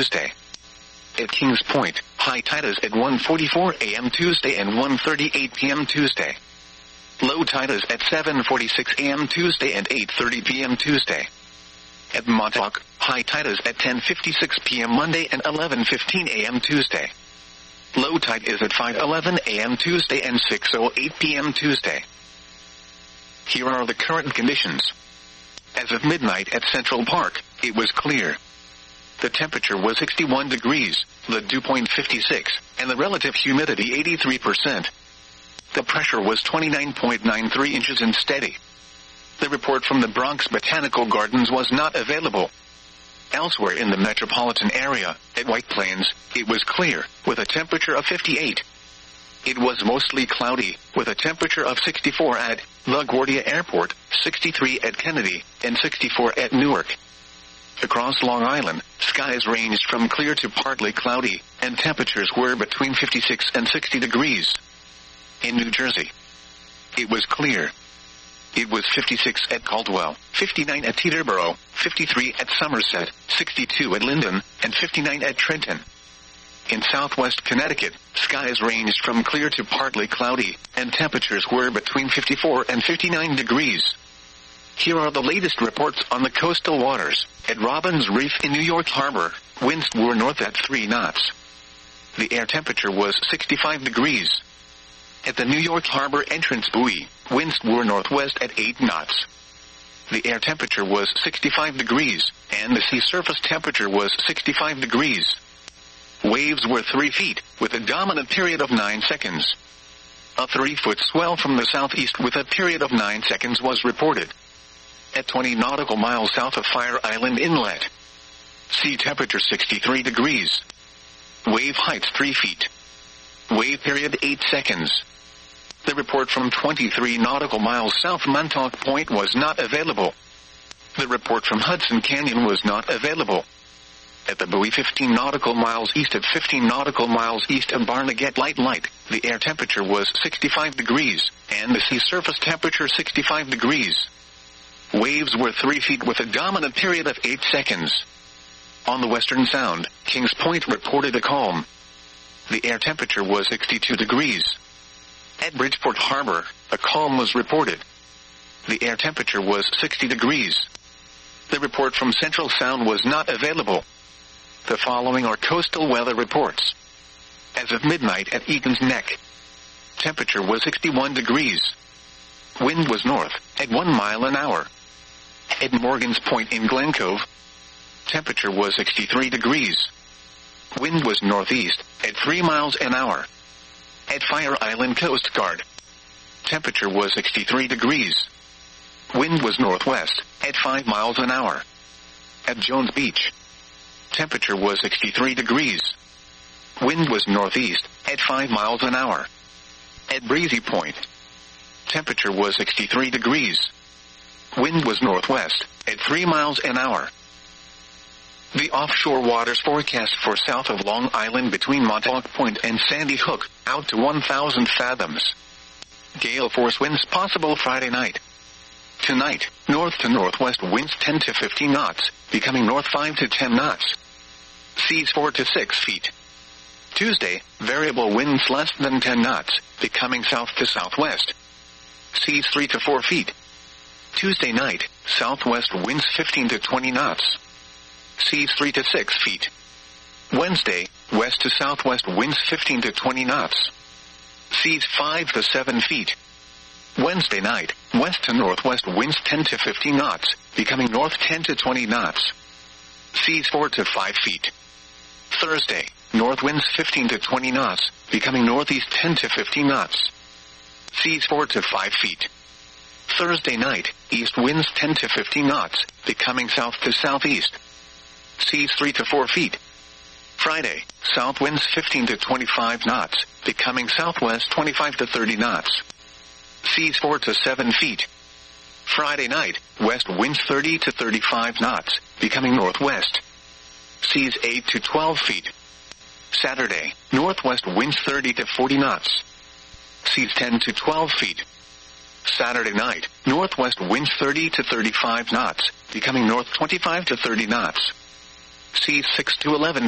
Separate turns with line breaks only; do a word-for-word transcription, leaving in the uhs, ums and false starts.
Tuesday. At Kings Point, high tide is at one forty-four a m Tuesday and one thirty-eight p m Tuesday. Low tide is at seven forty-six a m Tuesday and eight thirty p m Tuesday. At Montauk, high tide is at ten fifty-six p m Monday and eleven fifteen a m Tuesday. Low tide is at five eleven a m Tuesday and six oh eight p m Tuesday. Here are the current conditions. As of midnight at Central Park, it was clear. The temperature was sixty-one degrees, the dew point fifty-six, and the relative humidity eighty-three percent. The pressure was twenty-nine point nine three inches and steady. The report from the Bronx Botanical Gardens was not available. Elsewhere in the metropolitan area, at White Plains, it was clear, with a temperature of fifty-eight. It was mostly cloudy, with a temperature of sixty-four at LaGuardia Airport, sixty-three at Kennedy, and sixty-four at Newark. Across Long Island, skies ranged from clear to partly cloudy, and temperatures were between fifty-six and sixty degrees. In New Jersey, it was clear. It was fifty-six at Caldwell, fifty-nine at Teterboro, fifty-three at Somerset, sixty-two at Linden, and fifty-nine at Trenton. In southwest Connecticut, skies ranged from clear to partly cloudy, and temperatures were between fifty-four and fifty-nine degrees. Here are the latest reports on the coastal waters. At Robbins Reef in New York Harbor, winds were north at three knots. The air temperature was sixty-five degrees. At the New York Harbor entrance buoy, winds were northwest at eight knots. The air temperature was sixty-five degrees, and the sea surface temperature was sixty-five degrees. Waves were three feet, with a dominant period of nine seconds. A three-foot swell from the southeast with a period of nine seconds was reported. At twenty nautical miles south of Fire Island Inlet, sea temperature sixty-three degrees. Wave height three feet. Wave period eight seconds. The report from twenty-three nautical miles south Montauk Point was not available. The report from Hudson Canyon was not available. At the buoy fifteen nautical miles east of fifteen nautical miles east of Barnegat Light Light, the air temperature was sixty-five degrees, and the sea surface temperature sixty-five degrees. Waves were three feet with a dominant period of eight seconds. On the Western Sound, Kings Point reported a calm. The air temperature was sixty-two degrees. At Bridgeport Harbor, a calm was reported. The air temperature was sixty degrees. The report from Central Sound was not available. The following are coastal weather reports. As of midnight at Egan's Neck, temperature was sixty-one degrees. Wind was north, at one mile an hour. At Morgan's Point in Glen Cove, temperature was sixty-three degrees. Wind was northeast, at three miles an hour. At Fire Island Coast Guard, temperature was sixty-three degrees. Wind was northwest, at five miles an hour. At Jones Beach, temperature was sixty-three degrees. Wind was northeast, at five miles an hour. At Breezy Point, temperature was sixty-three degrees. Wind was northwest, at three miles an hour. The offshore waters forecast for south of Long Island between Montauk Point and Sandy Hook, out to one thousand fathoms. Gale force winds possible Friday night. Tonight, north to northwest winds ten to fifteen knots, becoming north five to ten knots. Seas four to six feet. Tuesday, variable winds less than ten knots, becoming south to southwest. Seas three to four feet. Tuesday night, southwest winds fifteen to twenty knots. Seas three to six feet. Wednesday, west to southwest winds fifteen to twenty knots. Seas five to seven feet. Wednesday night, west to northwest winds ten to fifteen knots, becoming north ten to twenty knots. Seas four to five feet. Thursday, north winds fifteen to twenty knots, becoming northeast ten to fifteen knots. Seas four to five feet. Thursday night, east winds ten to fifteen knots, becoming south to southeast. Seas three to four feet. Friday, south winds fifteen to twenty-five knots, becoming southwest twenty-five to thirty knots. Seas four to seven feet. Friday night, west winds thirty to thirty-five knots, becoming northwest. Seas eight to twelve feet. Saturday, northwest winds thirty to forty knots. Seas ten to twelve feet. Saturday night, northwest winds thirty to thirty-five knots, becoming north twenty-five to thirty knots. Seas six to eleven